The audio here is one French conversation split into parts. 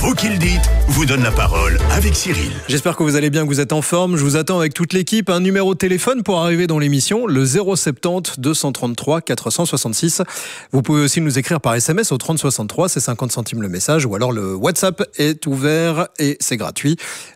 Vous qui le dites vous donne la parole avec Cyril. J'espère que vous allez bien, que vous êtes en forme. Je vous attends avec toute l'équipe. Un numéro de téléphone pour arriver dans l'émission, le 070 233 466. Vous pouvez aussi nous écrire par SMS au 3063, c'est 50 centimes le message, ou alors le WhatsApp est ouvert et c'est gratuit.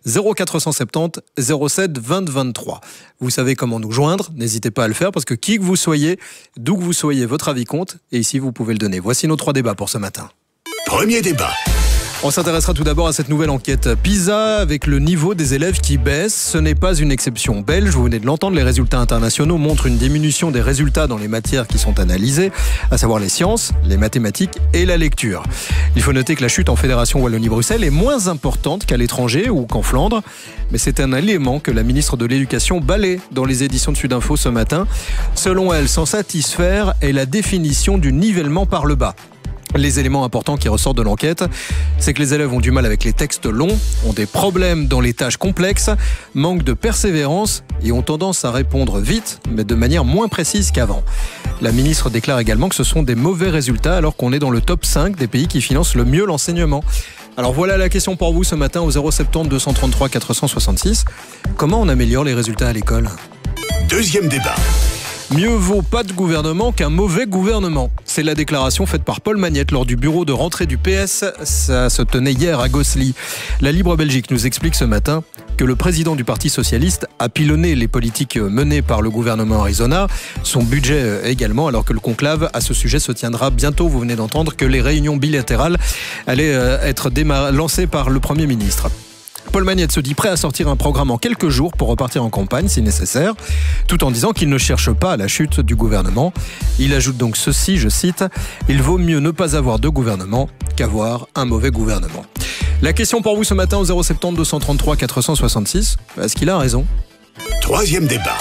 0470 07 20 23. Vous savez comment nous joindre, n'hésitez pas à le faire parce que qui que vous soyez, d'où que vous soyez, votre avis compte et ici vous pouvez le donner. Voici nos 3 débats pour ce matin. Premier débat. On s'intéressera tout d'abord à cette nouvelle enquête PISA avec le niveau des élèves qui baisse. Ce n'est pas une exception belge, vous venez de l'entendre, les résultats internationaux montrent une diminution des résultats dans les matières qui sont analysées, à savoir les sciences, les mathématiques et la lecture. Il faut noter que la chute en Fédération Wallonie-Bruxelles est moins importante qu'à l'étranger ou qu'en Flandre, mais c'est un élément que la ministre de l'Éducation balaie dans les éditions de Sudinfo ce matin. Selon elle, s'en satisfaire est la définition du nivellement par le bas. Les éléments importants qui ressortent de l'enquête, c'est que les élèves ont du mal avec les textes longs, ont des problèmes dans les tâches complexes, manquent de persévérance et ont tendance à répondre vite, mais de manière moins précise qu'avant. La ministre déclare également que ce sont des mauvais résultats alors qu'on est dans le top 5 des pays qui financent le mieux l'enseignement. Alors voilà la question pour vous ce matin au 070 233 466. Comment on améliore les résultats à l'école ? Deuxième débat. Mieux vaut pas de gouvernement qu'un mauvais gouvernement. C'est la déclaration faite par Paul Magnette lors du bureau de rentrée du PS. Ça se tenait hier à Gosselies. La Libre Belgique nous explique ce matin que le président du Parti Socialiste a pilonné les politiques menées par le gouvernement Arizona, son budget également, alors que le conclave à ce sujet se tiendra bientôt. Vous venez d'entendre que les réunions bilatérales allaient être lancées par le Premier ministre. Paul Magnette se dit prêt à sortir un programme en quelques jours pour repartir en campagne si nécessaire, tout en disant qu'il ne cherche pas à la chute du gouvernement. Il ajoute donc ceci, je cite, « Il vaut mieux ne pas avoir de gouvernement qu'avoir un mauvais gouvernement ». La question pour vous ce matin au 070 233 466, est-ce qu'il a raison ? Troisième débat.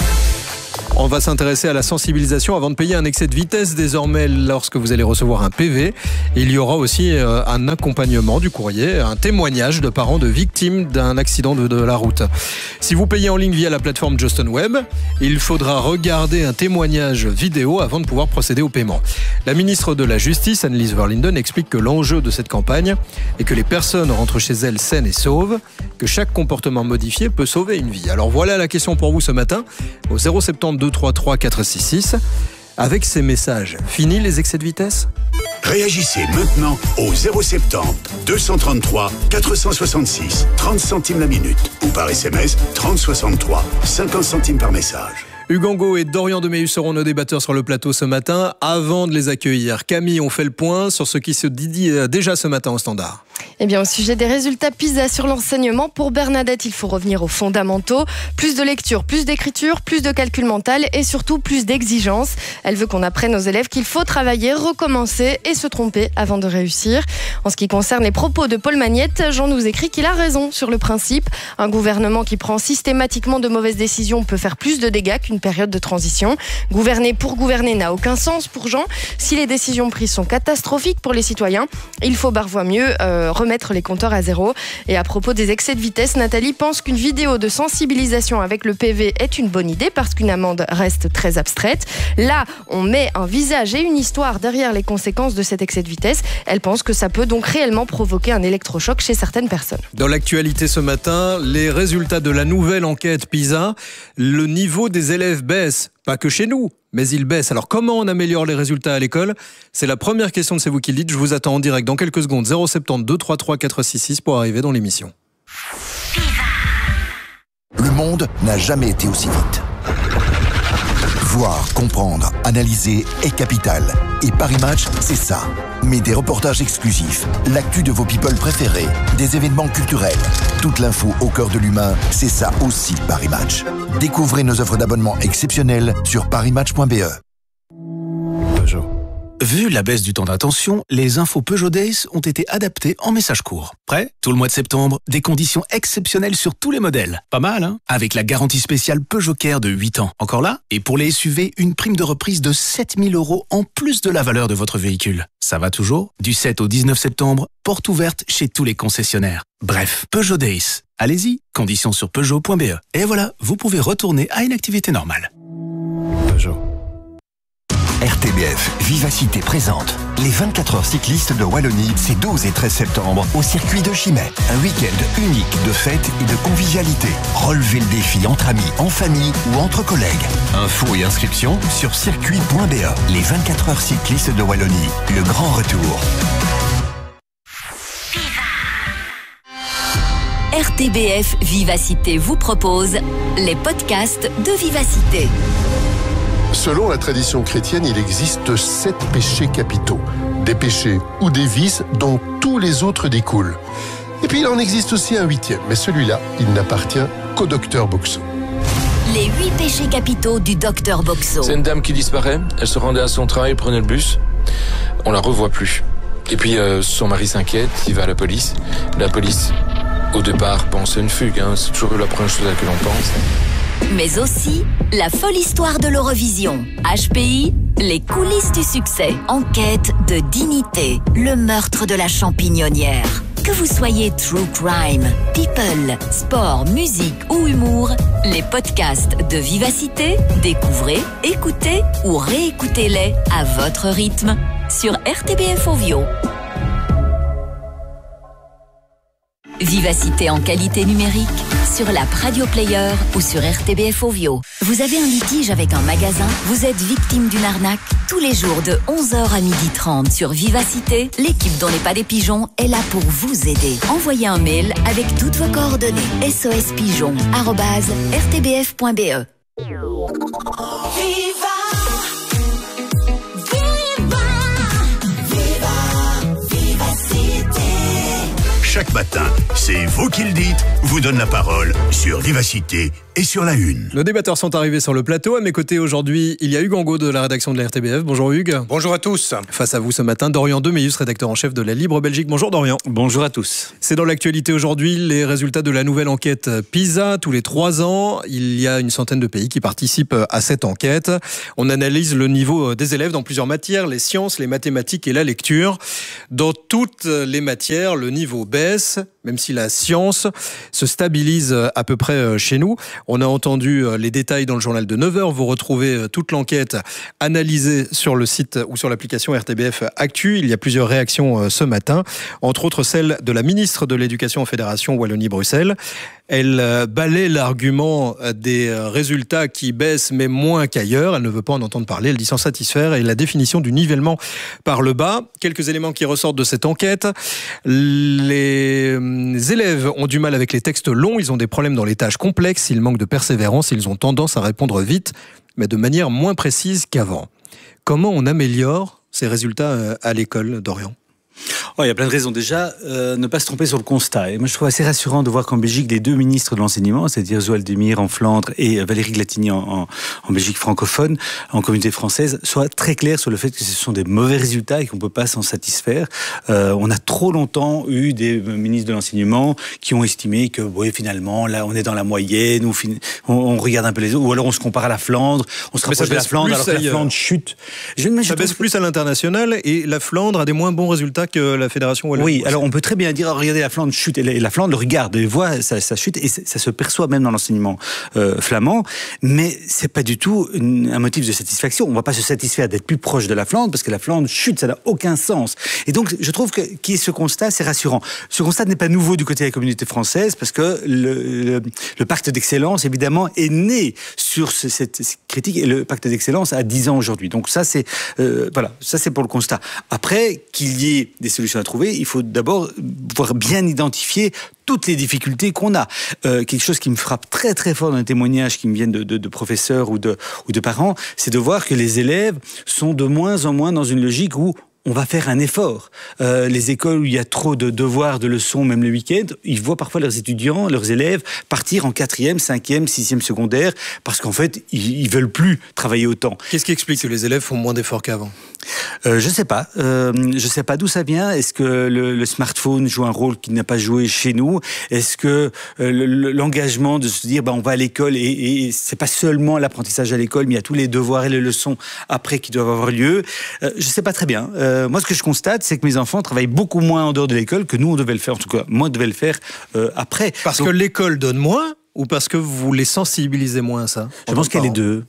On va s'intéresser à la sensibilisation avant de payer un excès de vitesse désormais lorsque vous allez recevoir un PV. Il y aura aussi un accompagnement du courrier, un témoignage de parents de victimes d'un accident de la route. Si vous payez en ligne via la plateforme Justin Web, il faudra regarder un témoignage vidéo avant de pouvoir procéder au paiement. La ministre de la Justice, Annelies Verlinden, explique que l'enjeu de cette campagne est que les personnes rentrent chez elles saines et sauves, que chaque comportement modifié peut sauver une vie. Alors voilà la question pour vous ce matin au 070 233 466. Avec ces messages, fini les excès de vitesse ? Réagissez maintenant au 070 233 466, 30 centimes la minute ou par SMS 3063, 50 centimes par message. Hugues Angot et Dorian Deméhus seront nos débatteurs sur le plateau ce matin. Avant de les accueillir, Camille, on fait le point sur ce qui se dit déjà ce matin au Standard. Eh bien, au sujet des résultats PISA sur l'enseignement, pour Bernadette, il faut revenir aux fondamentaux. Plus de lecture, plus d'écriture, plus de calcul mental et surtout plus d'exigence. Elle veut qu'on apprenne aux élèves qu'il faut travailler, recommencer et se tromper avant de réussir. En ce qui concerne les propos de Paul Magnette, Jean nous écrit qu'il a raison sur le principe. Un gouvernement qui prend systématiquement de mauvaises décisions peut faire plus de dégâts qu'une période de transition. Gouverner pour gouverner n'a aucun sens pour Jean. Si les décisions prises sont catastrophiques pour les citoyens, il faut parfois mieux remettre les compteurs à zéro. Et à propos des excès de vitesse, Nathalie pense qu'une vidéo de sensibilisation avec le PV est une bonne idée parce qu'une amende reste très abstraite. Là, on met un visage et une histoire derrière les conséquences de cet excès de vitesse. Elle pense que ça peut donc réellement provoquer un électrochoc chez certaines personnes. Dans l'actualité ce matin, les résultats de la nouvelle enquête PISA, le niveau des élèves baisse, pas que chez nous, mais il baisse. Alors comment on améliore les résultats à l'école ? C'est la première question de C'est vous qui le dites. Je vous attends en direct dans quelques secondes. 070 233 466 pour arriver dans l'émission. Le monde n'a jamais été aussi vite. Voir, comprendre, analyser est capital. Et Paris Match, c'est ça. Mais des reportages exclusifs, l'actu de vos people préférés, des événements culturels, toute l'info au cœur de l'humain, c'est ça aussi Paris Match. Découvrez nos offres d'abonnement exceptionnelles sur parismatch.be. Peugeot. Vu la baisse du temps d'attention, les infos Peugeot Days ont été adaptées en message court. Prêt ? Tout le mois de septembre, des conditions exceptionnelles sur tous les modèles. Pas mal, hein ? Avec la garantie spéciale Peugeot Care de 8 ans. Encore là ? Et pour les SUV, une prime de reprise de 7 000 € en plus de la valeur de votre véhicule. Ça va toujours ? Du 7 au 19 septembre, porte ouverte chez tous les concessionnaires. Bref, Peugeot Days. Allez-y, conditions sur Peugeot.be. Et voilà, vous pouvez retourner à une activité normale. Peugeot. RTBF Vivacité présente les 24 heures cyclistes de Wallonie, c'est 12 et 13 septembre au circuit de Chimay. Un week-end unique de fêtes et de convivialité. Relevez le défi entre amis, en famille ou entre collègues. Infos et inscriptions sur circuit.be. Les 24 heures cyclistes de Wallonie, le grand retour. RTBF Vivacité vous propose les podcasts de Vivacité. Selon la tradition chrétienne, il existe 7 péchés capitaux. Des péchés ou des vices dont tous les autres découlent. Et puis il en existe aussi un 8e, mais celui-là, il n'appartient qu'au docteur Boxo. Les 8 péchés capitaux du docteur Boxo. C'est une dame qui disparaît, elle se rendait à son travail, prenait le bus, on la revoit plus. Et puis son mari s'inquiète, il va à la police. La police, au départ, pense à une fugue, c'est toujours la première chose à laquelle on pense. Mais aussi la folle histoire de l'Eurovision. HPI, les coulisses du succès. Enquête de dignité, le meurtre de la champignonnière. Que vous soyez true crime, people, sport, musique ou humour, les podcasts de Vivacité, découvrez, écoutez ou réécoutez-les à votre rythme sur RTBF Ovio. Vivacité en qualité numérique sur l'app Radio Player ou sur RTBF Ovio. Vous avez un litige avec un magasin? Vous êtes victime d'une arnaque? Tous les jours de 11h à 12h30 sur Vivacité, l'équipe dont n'est pas des pigeons est là pour vous aider. Envoyez un mail avec toutes vos coordonnées. sospigeon@rtbf.be. Chaque matin, c'est vous qui le dites, vous donne la parole sur Vivacité et sur la Une. Nos débatteurs sont arrivés sur le plateau. À mes côtés aujourd'hui, il y a Hugues Angot de la rédaction de la RTBF. Bonjour Hugues. Bonjour à tous. Face à vous ce matin, Dorian Demeus, rédacteur en chef de la Libre Belgique. Bonjour Dorian. Bonjour à tous. C'est dans l'actualité aujourd'hui les résultats de la nouvelle enquête PISA. Tous les 3 ans, il y a une centaine de pays qui participent à cette enquête. On analyse le niveau des élèves dans plusieurs matières, les sciences, les mathématiques et la lecture. Dans toutes les matières, le niveau baisse, même si la science se stabilise à peu près chez nous. On a entendu les détails dans le journal de 9h. Vous retrouvez toute l'enquête analysée sur le site ou sur l'application RTBF Actu. Il y a plusieurs réactions ce matin, entre autres celle de la ministre de l'Éducation en Fédération Wallonie-Bruxelles. Elle balaie l'argument des résultats qui baissent mais moins qu'ailleurs. Elle ne veut pas en entendre parler. Elle dit s'en satisfaire et la définition du nivellement par le bas. Quelques éléments qui ressortent de cette enquête. Les élèves ont du mal avec les textes longs. Ils ont des problèmes dans les tâches complexes. Ils manquent de persévérance. Ils ont tendance à répondre vite, mais de manière moins précise qu'avant. Comment on améliore ces résultats à l'école, Dorian ? Il y a plein de raisons. Déjà, ne pas se tromper sur le constat. Et moi, je trouve assez rassurant de voir qu'en Belgique, les 2 ministres de l'enseignement, c'est-à-dire Zoël Demire en Flandre et Valérie Glatini en Belgique francophone, en communauté française, soient très clairs sur le fait que ce sont des mauvais résultats et qu'on ne peut pas s'en satisfaire. On a trop longtemps eu des ministres de l'enseignement qui ont estimé que, oui, finalement, là, on est dans la moyenne, on regarde un peu les autres, ou alors on se compare à la Flandre, on se rapproche de la Flandre, alors que la Flandre chute. Ça baisse plus à l'international et la Flandre a des moins bons résultats que la Fédération Wallonie. Oui, alors on peut très bien dire, regardez, la Flandre chute, et la Flandre le regarde, et voit ça chute, et ça se perçoit même dans l'enseignement flamand, mais c'est pas du tout un motif de satisfaction. On va pas se satisfaire d'être plus proche de la Flandre, parce que la Flandre chute, ça n'a aucun sens. Et donc, je trouve que ce constat, c'est rassurant. Ce constat n'est pas nouveau du côté de la communauté française, parce que le pacte d'excellence, évidemment, est né sur cette critique, et le pacte d'excellence a 10 ans aujourd'hui. Donc ça, c'est ça c'est pour le constat. Après, qu'il y ait des solutions à trouver, il faut d'abord pouvoir bien identifier toutes les difficultés qu'on a. Quelque chose qui me frappe très très fort dans les témoignages qui me viennent de professeurs ou de parents, c'est de voir que les élèves sont de moins en moins dans une logique où on va faire un effort. Les écoles où il y a trop de devoirs, de leçons, même le week-end, ils voient parfois leurs étudiants, leurs élèves partir en 4e, 5e, 6e secondaire parce qu'en fait, ils veulent plus travailler autant. Qu'est-ce qui explique que les élèves font moins d'efforts qu'avant ? Je sais pas. Je sais pas d'où ça vient. Est-ce que le smartphone joue un rôle qu'il n'a pas joué chez nous ? Est-ce que l'engagement de se dire on va à l'école et c'est pas seulement l'apprentissage à l'école, mais il y a tous les devoirs et les leçons après qui doivent avoir lieu. Je sais pas très bien. Moi, ce que je constate, c'est que mes enfants travaillent beaucoup moins en dehors de l'école que nous on devait le faire. En tout cas, moi, je devais le faire après. Parce que l'école donne moins ou parce que vous les sensibilisez moins à ça ? Je pense qu'il y a les deux.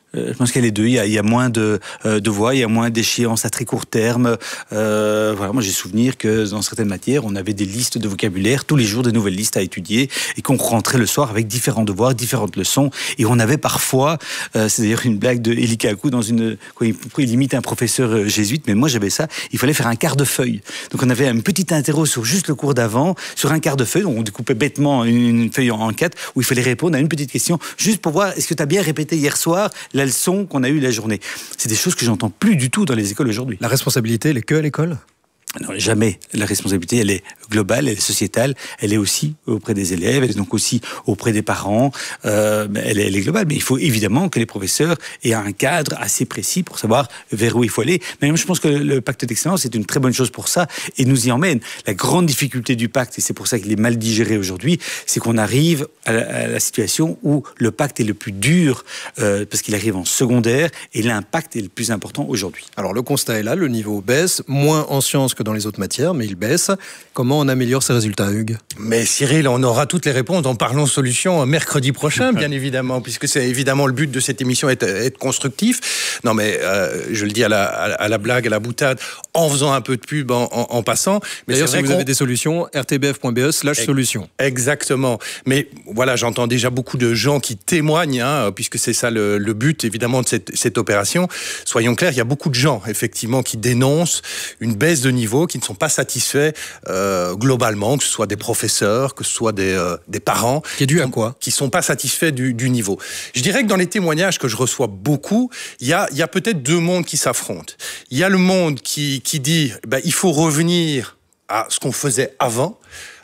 Je pense qu'il y a les deux. Il y a moins de voix, il y a moins d'échéances à très court terme. Voilà, moi j'ai souvenir que dans certaines matières, on avait des listes de vocabulaire, tous les jours des nouvelles listes à étudier, et qu'on rentrait le soir avec différents devoirs, différentes leçons. Et on avait parfois, c'est d'ailleurs une blague de Eli Kaku quand il imite un professeur jésuite, mais moi j'avais ça, il fallait faire un quart de feuille. Donc on avait un petit interro sur juste le cours d'avant, sur un quart de feuille, on découpait bêtement une feuille en 4, où il fallait répondre à une petite question, juste pour voir est-ce que tu as bien répété hier soir la leçon qu'on a eue la journée. C'est des choses que j'entends plus du tout dans les écoles aujourd'hui. La responsabilité, elle est que à l'école ? Non, jamais. La responsabilité, elle est globale, elle est sociétale, elle est aussi auprès des élèves, elle est donc aussi auprès des parents, elle est globale. Mais il faut évidemment que les professeurs aient un cadre assez précis pour savoir vers où il faut aller. Mais je pense que le pacte d'excellence est une très bonne chose pour ça et nous y emmène. La grande difficulté du pacte, et c'est pour ça qu'il est mal digéré aujourd'hui, c'est qu'on arrive à la situation où le pacte est le plus dur parce qu'il arrive en secondaire et l'impact est le plus important aujourd'hui. Alors le constat est là, le niveau baisse, moins en sciences que dans les autres matières, mais il baisse. Comment on améliore ces résultats, Hugues ? Mais Cyril, on aura toutes les réponses en Parlons Solutions mercredi prochain, bien évidemment, puisque c'est évidemment le but de cette émission, être constructif. Non mais, je le dis à la blague, à la boutade, en faisant un peu de pub, en passant. Mais d'ailleurs, si vous avez des solutions, rtbf.be/solutions. Exactement. Mais voilà, j'entends déjà beaucoup de gens qui témoignent, puisque c'est ça le but, évidemment, de cette opération. Soyons clairs, il y a beaucoup de gens, effectivement, qui dénoncent une baisse de niveau, qui ne sont pas satisfaits globalement, que ce soit des professeurs, que ce soit des parents. Qui est dû à quoi ? Qui ne sont pas satisfaits du niveau. Je dirais que dans les témoignages que je reçois beaucoup, il y a peut-être deux mondes qui s'affrontent. Il y a le monde qui dit il faut revenir à ce qu'on faisait avant,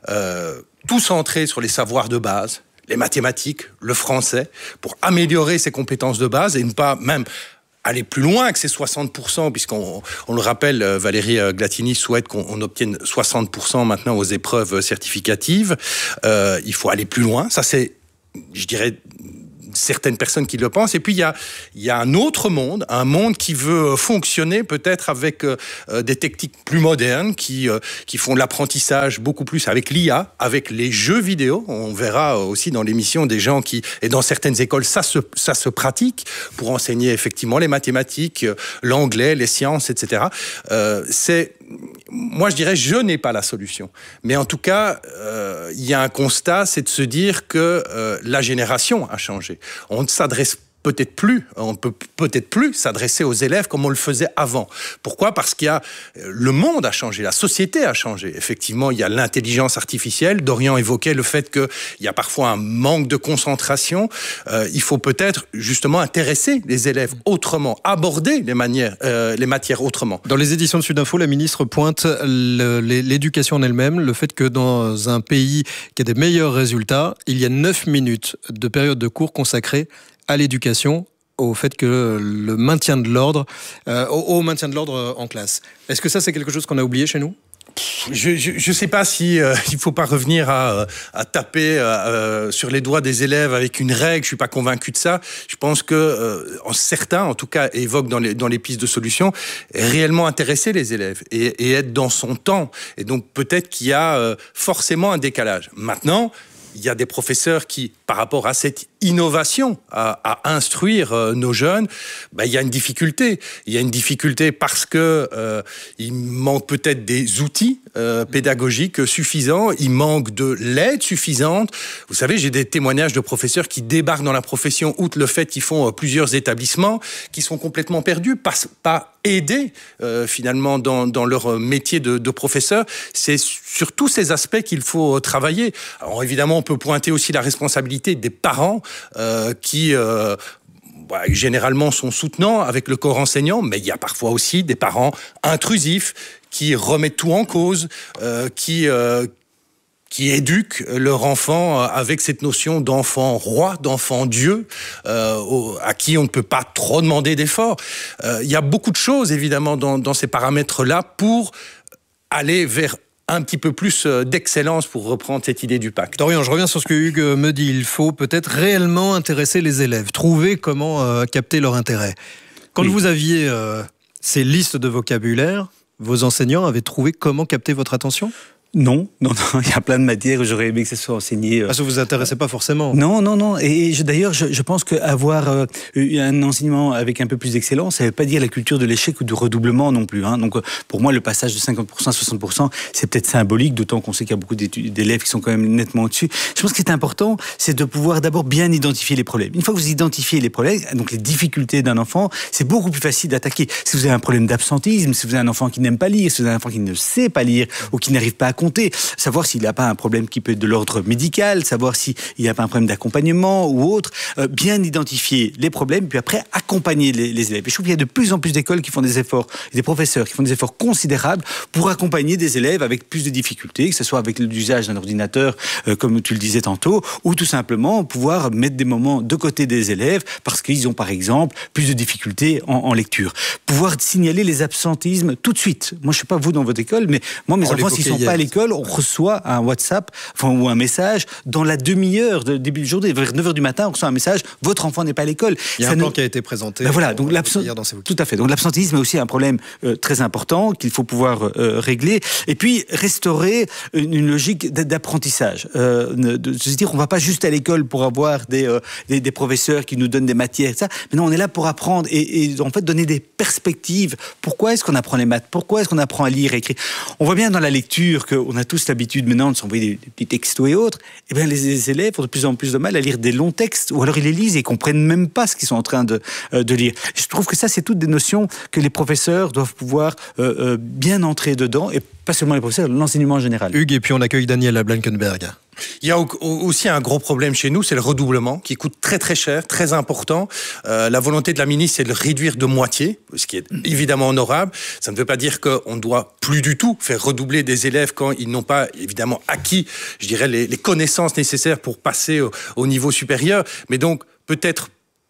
tout centré sur les savoirs de base, les mathématiques, le français, pour améliorer ses compétences de base et ne pas même aller plus loin que ces 60%, puisqu'on le rappelle, Valérie Glatini souhaite qu'on obtienne 60% maintenant aux épreuves certificatives. Il faut aller plus loin. Ça, c'est, je dirais, certaines personnes qui le pensent. Et puis, il y a un autre monde, un monde qui veut fonctionner peut-être avec des techniques plus modernes, qui font l'apprentissage beaucoup plus avec l'IA, avec les jeux vidéo. On verra aussi dans l'émission des gens et dans certaines écoles, ça se pratique pour enseigner effectivement les mathématiques, l'anglais, les sciences, etc. Moi, je dirais, je n'ai pas la solution. Mais en tout cas, il y a un constat, c'est de se dire que la génération a changé. On ne s'adresse peut-être plus, on peut peut-être plus s'adresser aux élèves comme on le faisait avant. Pourquoi ? Parce qu'il y a le monde a changé, la société a changé. Effectivement, il y a l'intelligence artificielle. Dorian évoquait le fait qu'il y a parfois un manque de concentration. Il faut peut-être justement intéresser les élèves autrement, aborder les matières autrement. Dans les éditions de Sudinfo, la ministre pointe l'éducation en elle-même, le fait que dans un pays qui a des meilleurs résultats, il y a 9 minutes de période de cours consacrée à l'éducation, au fait que le maintien de l'ordre, au maintien de l'ordre en classe. Est-ce que ça, c'est quelque chose qu'on a oublié chez nous ? Je sais pas si il faut pas revenir à taper sur les doigts des élèves avec une règle. Je suis pas convaincu de ça. Je pense que certains, en tout cas, évoquent dans les pistes de solutions, réellement intéresser les élèves et être dans son temps. Et donc peut-être qu'il y a forcément un décalage. Maintenant, il y a des professeurs qui, par rapport à cette innovation, à instruire nos jeunes, il y a une difficulté. Il y a une difficulté parce que il manque peut-être des outils pédagogiques suffisants, il manque de l'aide suffisante. Vous savez, j'ai des témoignages de professeurs qui débarquent dans la profession, outre le fait qu'ils font plusieurs établissements, qui sont complètement perdus, pas aidés finalement dans leur métier de professeur. C'est sur tous ces aspects qu'il faut travailler. Alors évidemment, on peut pointer aussi la responsabilité des parents qui généralement sont soutenants avec le corps enseignant, mais il y a parfois aussi des parents intrusifs qui remettent tout en cause, qui éduquent leur enfant avec cette notion d'enfant roi, d'enfant Dieu, à qui on ne peut pas trop demander d'efforts. Il y a beaucoup de choses, évidemment, dans ces paramètres-là pour aller vers un petit peu plus d'excellence, pour reprendre cette idée du pacte. Dorian, je reviens sur ce que Hugues me dit. Il faut peut-être réellement intéresser les élèves, trouver comment capter leur intérêt. Quand vous aviez ces listes de vocabulaire, vos enseignants avaient trouvé comment capter votre attention ? Non, il y a plein de matières où j'aurais aimé que ça soit enseigné. Ça vous intéressait pas forcément. Non. Et d'ailleurs, je pense qu'avoir un enseignement avec un peu plus d'excellence, ça ne veut pas dire la culture de l'échec ou du redoublement non plus. Hein. Donc, pour moi, le passage de 50% à 60%, c'est peut-être symbolique, d'autant qu'on sait qu'il y a beaucoup d'élèves qui sont quand même nettement au-dessus. Je pense que ce qui est important, c'est de pouvoir d'abord bien identifier les problèmes. Une fois que vous identifiez les problèmes, donc les difficultés d'un enfant, c'est beaucoup plus facile d'attaquer. Si vous avez un problème d'absentisme, si vous avez un enfant qui n'aime pas lire, si vous avez un enfant qui ne sait pas lire ou qui n'arrive pas à compter, savoir s'il n'a pas un problème qui peut être de l'ordre médical, savoir s'il n'y a pas un problème d'accompagnement ou autre, bien identifier les problèmes, puis après accompagner les élèves. Et je trouve qu'il y a de plus en plus d'écoles qui font des efforts, des professeurs qui font des efforts considérables pour accompagner des élèves avec plus de difficultés, que ce soit avec l'usage d'un ordinateur, comme tu le disais tantôt, ou tout simplement pouvoir mettre des moments de côté des élèves parce qu'ils ont par exemple plus de difficultés en lecture. Pouvoir signaler les absentismes tout de suite. Moi, je ne sais pas vous dans votre école, mais moi, mes enfants, s'ils ne sont pas à l'école, on reçoit un WhatsApp ou un message dans la demi-heure de début de journée. Vers 9h du matin, on reçoit un message, votre enfant n'est pas à l'école. Il y a un plan qui a été présenté. Voilà, donc tout à fait. Donc l'absentéisme est aussi un problème très important qu'il faut pouvoir régler. Et puis, restaurer une logique d'apprentissage. De se dire, on ne va pas juste à l'école pour avoir des professeurs qui nous donnent des matières, et ça. Mais non, on est là pour apprendre et en fait donner des perspectives. Pourquoi est-ce qu'on apprend les maths? Pourquoi est-ce qu'on apprend à lire et écrire? On voit bien dans la lecture qu'on a tous l'habitude maintenant de s'envoyer des petits textos et autres. Et bien les élèves ont de plus en plus de mal à lire des longs textes, ou alors ils les lisent et ils comprennent même pas ce qu'ils sont en train de lire. Je trouve que ça, c'est toutes des notions que les professeurs doivent pouvoir bien entrer dedans, et pas seulement les professeurs, l'enseignement en général. Hugues, et puis on accueille Daniel à Blankenberg. Il y a aussi un gros problème chez nous, c'est le redoublement, qui coûte très très cher, très important. La volonté de la ministre, c'est de le réduire de moitié, ce qui est évidemment honorable. Ça ne veut pas dire qu'on ne doit plus du tout faire redoubler des élèves quand ils n'ont pas évidemment acquis, je dirais, les connaissances nécessaires pour passer au niveau supérieur. Mais donc, peut-être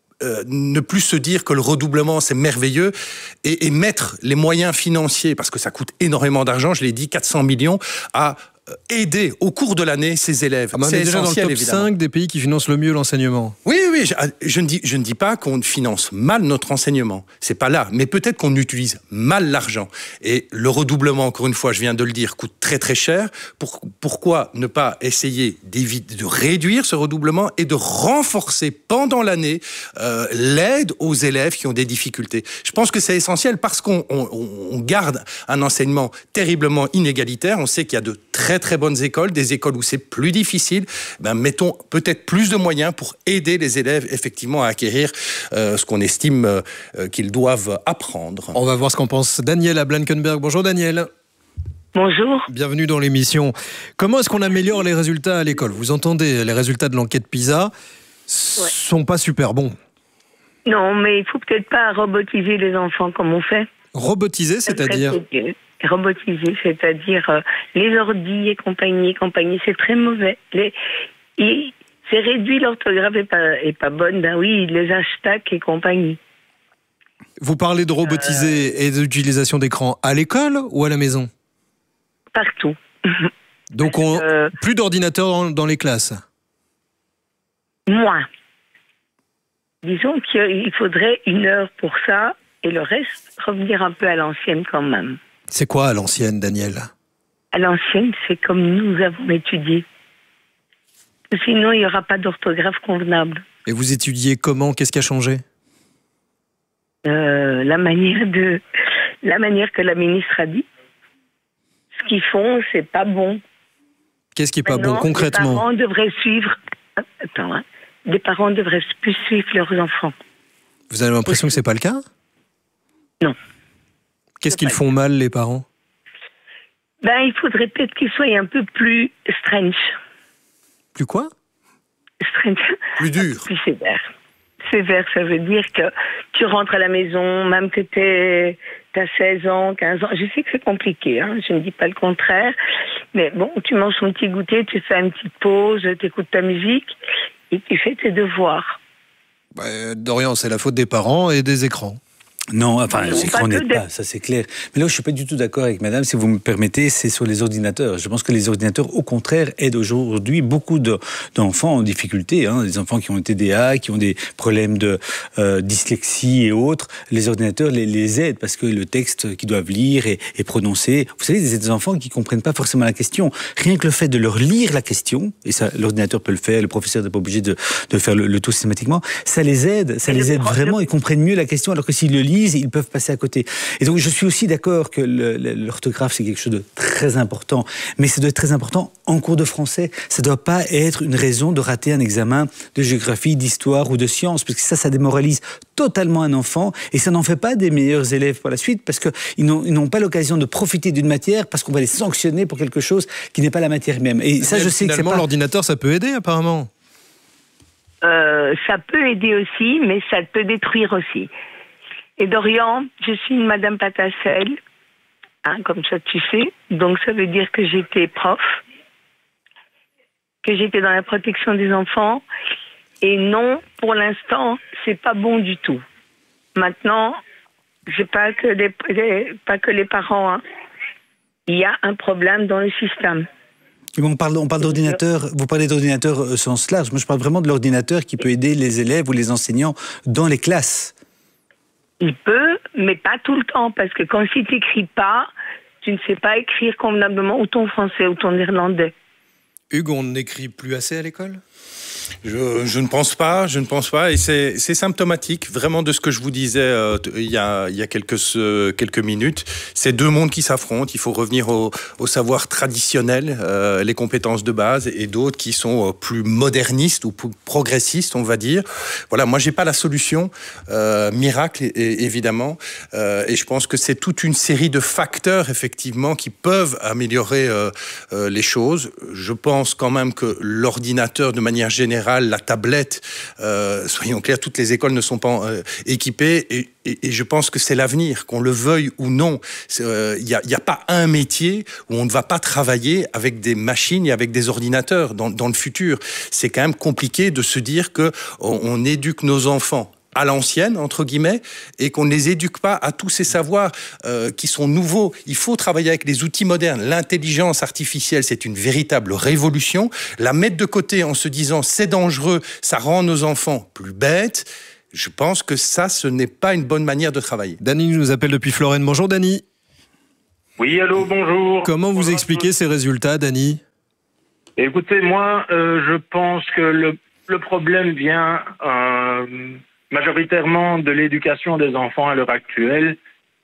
ne plus se dire que le redoublement c'est merveilleux et mettre les moyens financiers, parce que ça coûte énormément d'argent, je l'ai dit, 400 millions, à aider au cours de l'année ces élèves. C'est déjà dans le top 5 des pays qui financent le mieux l'enseignement. Oui, je ne dis pas qu'on finance mal notre enseignement. C'est pas là. Mais peut-être qu'on utilise mal l'argent. Et le redoublement, encore une fois, je viens de le dire, coûte très très cher. Pourquoi ne pas essayer de réduire ce redoublement et de renforcer pendant l'année l'aide aux élèves qui ont des difficultés? Je pense que c'est essentiel parce qu'on garde un enseignement terriblement inégalitaire. On sait qu'il y a de très bonnes écoles, des écoles où c'est plus difficile. Mettons peut-être plus de moyens pour aider les élèves effectivement à acquérir ce qu'on estime qu'ils doivent apprendre. On va voir ce qu'en pense Daniel à Blankenberg. Bonjour Daniel. Bonjour. Bienvenue dans l'émission. Comment est-ce qu'on améliore les résultats à l'école? Vous entendez, les résultats de l'enquête PISA sont pas super bons. Non, mais il faut peut-être pas robotiser les enfants comme on fait. Robotiser, c'est-à-dire? Robotiser, c'est-à-dire les ordis et compagnie, c'est très mauvais. C'est réduit, l'orthographe est pas bonne, ben oui, les hashtags et compagnie. Vous parlez de robotiser et d'utilisation d'écran à l'école ou à la maison? Partout. Donc plus d'ordinateurs dans les classes? Moins. Disons qu'il faudrait 1 heure pour ça et le reste, revenir un peu à l'ancienne quand même. C'est quoi à l'ancienne, Daniel? À l'ancienne, c'est comme nous avons étudié. Sinon, il n'y aura pas d'orthographe convenable. Et vous étudiez comment? Qu'est-ce qui a changé? La manière que la ministre a dit. Ce qu'ils font, c'est pas bon. Qu'est-ce qui est pas bon concrètement? Les parents devraient suivre. Les parents devraient plus suivre leurs enfants. Vous avez l'impression que c'est pas le cas? Non. Qu'est-ce qu'ils font mal, les parents? Il faudrait peut-être qu'ils soient un peu plus strange. Plus quoi? Strange. Plus dur. Plus sévère. Sévère, ça veut dire que tu rentres à la maison, même que t'as 16 ans, 15 ans. Je sais que c'est compliqué, hein, je ne dis pas le contraire. Mais bon, tu manges ton petit goûter, tu fais une petite pause, tu écoutes ta musique et tu fais tes devoirs. Dorian, c'est la faute des parents et des écrans. Non, enfin, l'écran n'aide pas, ça c'est clair. Mais là où je suis pas du tout d'accord avec madame, si vous me permettez, c'est sur les ordinateurs. Je pense que les ordinateurs, au contraire, aident aujourd'hui beaucoup d'enfants en difficulté, des enfants qui ont été TDA, qui ont des problèmes de dyslexie et autres. Les ordinateurs les aident parce que le texte qu'ils doivent lire est prononcé. Vous savez, c'est des enfants qui comprennent pas forcément la question. Rien que le fait de leur lire la question, et ça, l'ordinateur peut le faire, le professeur n'est pas obligé de faire le tout systématiquement, ça les aide vraiment, ils comprennent mieux la question, alors que s'ils le lisent, ils peuvent passer à côté. Et donc, je suis aussi d'accord que l'orthographe, c'est quelque chose de très important, mais ça doit être très important en cours de français. Ça ne doit pas être une raison de rater un examen de géographie, d'histoire ou de sciences, parce que ça démoralise totalement un enfant, et ça n'en fait pas des meilleurs élèves pour la suite, parce qu'ils n'ont pas l'occasion de profiter d'une matière, parce qu'on va les sanctionner pour quelque chose qui n'est pas la matière même. Et ça, je sais que c'est pas... l'ordinateur, ça peut aider, apparemment. Ça peut aider aussi, mais ça peut détruire aussi. Et Dorian, je suis une Madame Patacel, comme ça tu sais. Donc ça veut dire que j'étais prof, que j'étais dans la protection des enfants. Et non, pour l'instant, c'est pas bon du tout. Maintenant, c'est pas que les parents. Il y a un problème dans le système. On parle d'ordinateur, vous parlez d'ordinateur au sens large. Moi, je parle vraiment de l'ordinateur qui peut aider les élèves ou les enseignants dans les classes. Il peut, mais pas tout le temps, parce que quand si tu n'écris pas, tu ne sais pas écrire convenablement ou ton français ou ton néerlandais. Hugues, on n'écrit plus assez à l'école ? Je ne pense pas, et c'est symptomatique vraiment de ce que je vous disais il y a quelques minutes. C'est deux mondes qui s'affrontent. Il faut revenir au savoir traditionnel, les compétences de base, et d'autres qui sont plus modernistes ou plus progressistes, on va dire. Voilà, moi j'ai pas la solution miracle évidemment, et je pense que c'est toute une série de facteurs effectivement qui peuvent améliorer les choses. Je pense quand même que l'ordinateur, de manière générale, la tablette, soyons clairs, toutes les écoles ne sont pas équipées, et je pense que c'est l'avenir, qu'on le veuille ou non. Il n'y a pas un métier où on ne va pas travailler avec des machines et avec des ordinateurs dans le futur. C'est quand même compliqué de se dire qu'on éduque nos enfants à l'ancienne, entre guillemets, et qu'on ne les éduque pas à tous ces savoirs qui sont nouveaux. Il faut travailler avec les outils modernes. L'intelligence artificielle, c'est une véritable révolution. La mettre de côté en se disant « c'est dangereux, ça rend nos enfants plus bêtes », je pense que ça, ce n'est pas une bonne manière de travailler. Dany nous appelle depuis Florène. Bonjour Dany. Oui, allô, bonjour. Comment vous expliquez ces résultats, Dany ? Écoutez, moi, je pense que le problème vient... majoritairement de l'éducation des enfants à l'heure actuelle,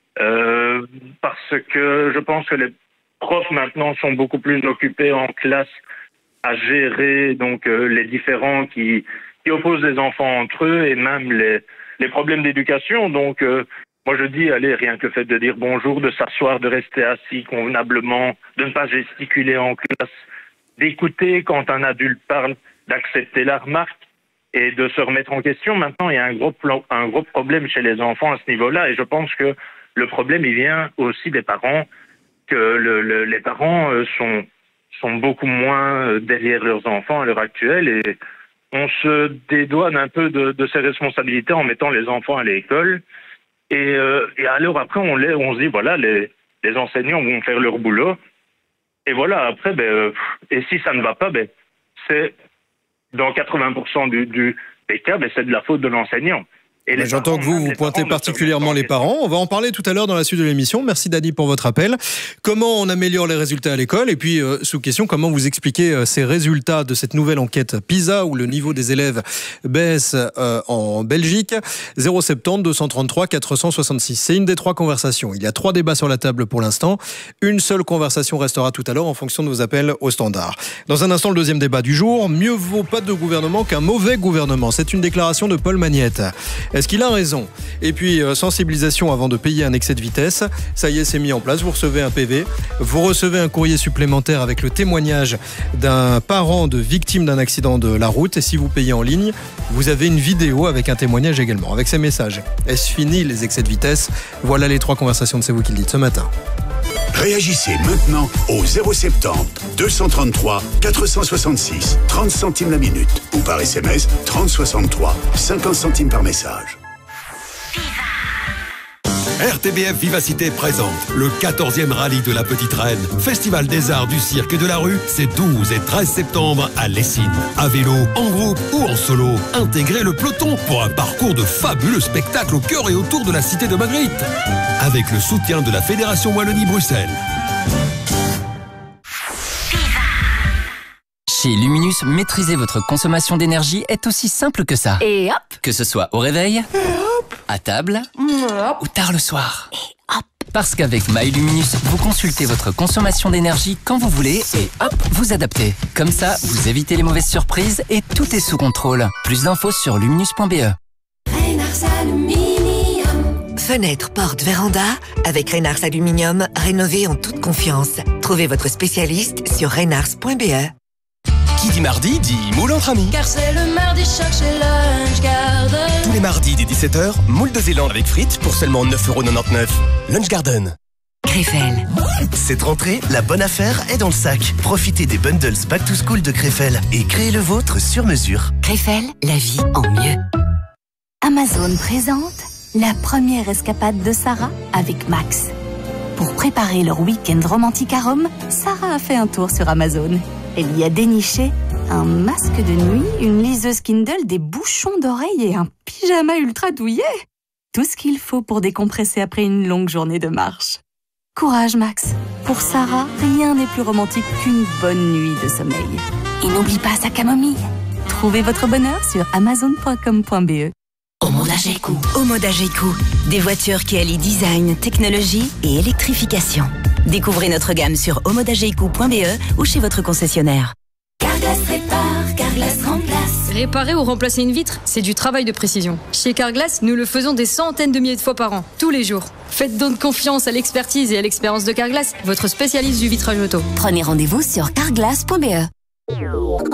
parce que je pense que les profs maintenant sont beaucoup plus occupés en classe à gérer donc les différends qui opposent les enfants entre eux, et même les problèmes d'éducation. Donc moi je dis, allez, rien que le fait de dire bonjour, de s'asseoir, de rester assis convenablement, de ne pas gesticuler en classe, d'écouter quand un adulte parle, d'accepter la remarque, et de se remettre en question. Maintenant, il y a un gros problème chez les enfants à ce niveau-là, et je pense que le problème, il vient aussi des parents, que les parents sont beaucoup moins derrière leurs enfants à l'heure actuelle, et on se dédouane un peu de ses responsabilités en mettant les enfants à l'école, et alors après, on se dit, voilà, les enseignants vont faire leur boulot, et voilà, après, et si ça ne va pas, c'est... Dans 80% des cas, c'est de la faute de l'enseignant. J'entends que vous pointez particulièrement les parents. On va en parler tout à l'heure dans la suite de l'émission. Merci Dany pour votre appel. Comment on améliore les résultats à l'école ? Et puis, sous question, comment vous expliquez ces résultats de cette nouvelle enquête PISA où le niveau des élèves baisse en Belgique ? 070 233 466. C'est une des trois conversations. Il y a 3 débats sur la table pour l'instant. Une seule conversation restera tout à l'heure en fonction de vos appels au standard. Dans un instant, le deuxième débat du jour. Mieux vaut pas de gouvernement qu'un mauvais gouvernement. C'est une déclaration de Paul Magnette. Est-ce qu'il a raison ? Et puis, sensibilisation avant de payer un excès de vitesse. Ça y est, c'est mis en place. Vous recevez un PV. Vous recevez un courrier supplémentaire avec le témoignage d'un parent de victime d'un accident de la route. Et si vous payez en ligne, vous avez une vidéo avec un témoignage également, avec ces messages. Est-ce fini les excès de vitesse ? Voilà les 3 conversations de C'est vous qui le dites ce matin. Réagissez maintenant au 070 233 466 30 centimes la minute ou par SMS 30 63 50 centimes par message. RTBF Vivacité présente le 14e rallye de la Petite Reine. Festival des arts, du cirque et de la rue, c'est 12 et 13 septembre à Lessines. À vélo, en groupe ou en solo, intégrez le peloton pour un parcours de fabuleux spectacles au cœur et autour de la cité de Magritte. Avec le soutien de la Fédération Wallonie-Bruxelles. Chez Luminus, maîtriser votre consommation d'énergie est aussi simple que ça. Et hop! Que ce soit au réveil, à table ou tard le soir. Parce qu'avec MyLuminus, vous consultez votre consommation d'énergie quand vous voulez et hop, vous adaptez. Comme ça, vous évitez les mauvaises surprises et tout est sous contrôle. Plus d'infos sur luminus.be. Fenêtre, porte, véranda, avec Reynars Aluminium, rénovez en toute confiance. Trouvez votre spécialiste sur reynars.be. Qui dit mardi dit moule entre amis. Car c'est le mardi choc chez Lunch Garden. Tous les mardis dès 17h, moule de Zélande avec frites pour seulement 9,99 €. Lunch Garden. Krefel. Cette rentrée, la bonne affaire est dans le sac. Profitez des bundles Back to School de Krefel et créez le vôtre sur mesure. Krefel, la vie en mieux. Amazon présente la première escapade de Sarah avec Max. Pour préparer leur week-end romantique à Rome, Sarah a fait un tour sur Amazon. Elle y a déniché un masque de nuit, une liseuse Kindle, des bouchons d'oreilles et un pyjama ultra douillet. Tout ce qu'il faut pour décompresser après une longue journée de marche. Courage Max. Pour Sarah, rien n'est plus romantique qu'une bonne nuit de sommeil. Et n'oublie pas sa camomille. Trouvez votre bonheur sur amazon.com.be. Omodageco, des voitures qui allient design, technologie et électrification. Découvrez notre gamme sur omodageco.be ou chez votre concessionnaire. Carglass répare, Carglass remplace. Réparer ou remplacer une vitre, c'est du travail de précision. Chez Carglass, nous le faisons des centaines de milliers de fois par an, tous les jours. Faites donc confiance à l'expertise et à l'expérience de Carglass, votre spécialiste du vitrage auto. Prenez rendez-vous sur carglass.be.